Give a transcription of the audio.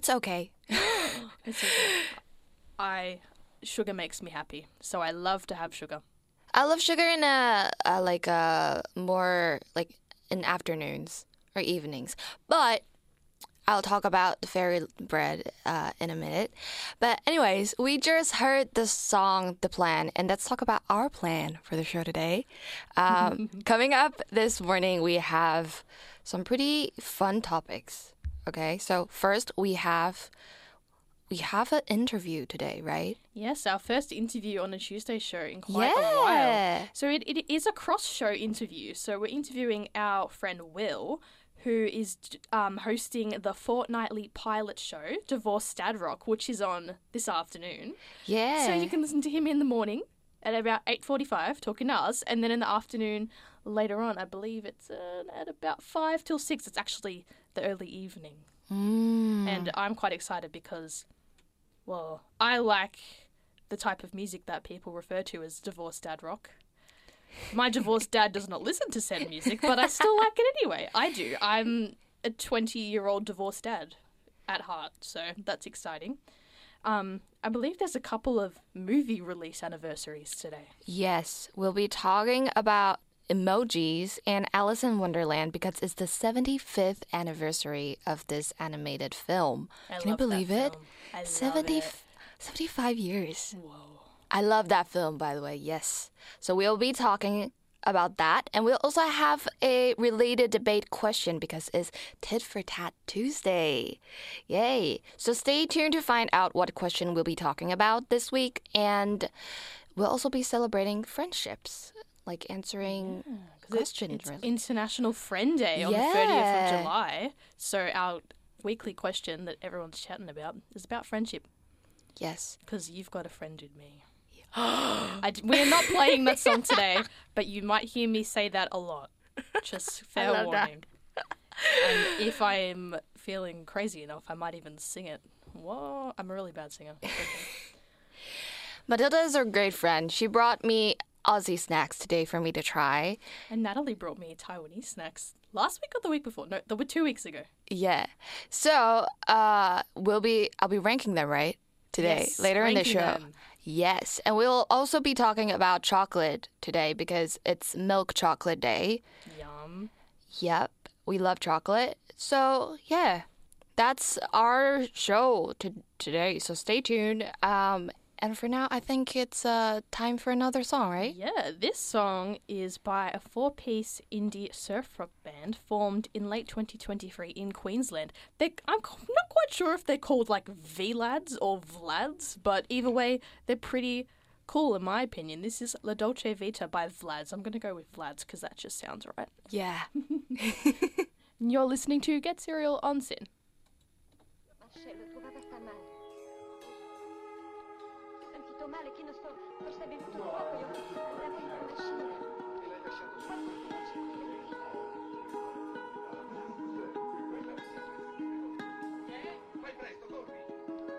it's okay. It's okay. Sugar makes me happy, so I love to have sugar. I love sugar in more like in afternoons or evenings. But I'll talk about the fairy bread in a minute. But anyways, we just heard the song The Plan, and let's talk about our plan for the show today. Coming up this morning, we have some pretty fun topics. Okay, so first we have an interview today, right? Yes, our first interview on a Tuesday show in quite a while. So it is a cross-show interview. So we're interviewing our friend Will, who is hosting the fortnightly pilot show, Divorced Dad Rock, which is on this afternoon. Yeah. So you can listen to him in the morning at about 8:45, talking to us, and then in the afternoon later on, I believe it's at about 5 till 6. It's actually the early evening. And I'm quite excited because, well, I like the type of music that people refer to as divorced dad rock. My divorced dad does not listen to said music, but I still like it anyway. I do. I'm a 20-year-old divorced dad at heart, so that's exciting. I believe there's a couple of movie release anniversaries today. Yes, we'll be talking about emojis and Alice in Wonderland because it's the 75th anniversary of this animated film. Can you believe it? 75 years. Whoa. I love that film, by the way, yes. So we'll be talking about that. And we'll also have a related debate question because it's Tit for Tat Tuesday. Yay. So stay tuned to find out what question we'll be talking about this week. And we'll also be celebrating friendships, like answering questions. It's International Friend Day on the 30th of July. So our weekly question that everyone's chatting about is about friendship. Yes. Because you've got a friend in me. We're not playing that song today, but you might hear me say that a lot. Just fair warning. And if I'm feeling crazy enough, I might even sing it. Whoa, I'm a really bad singer. Okay. Matilda is a great friend. She brought me Aussie snacks today for me to try. And Natalie brought me Taiwanese snacks last week or the week before. No, they were 2 weeks ago. Yeah. So I'll be ranking them, right? Today, yes, later in the show. Them. Yes, and we'll also be talking about chocolate today because it's Milk Chocolate Day. Yum. Yep, we love chocolate. So, yeah, that's our show today. So stay tuned. And for now, I think it's time for another song, right? Yeah, this song is by a 4-piece indie surf rock band formed in late 2023 in Queensland. I'm not quite sure if they're called like V-Lads or Vlads, but either way, they're pretty cool in my opinion. This is La Dolce Vita by Vlads. I'm going to go with Vlads because that just sounds right. Yeah. You're listening to Get Serial on Sin. Male che non sto, forse ha bevuto troppo, io l'avrei in macchina.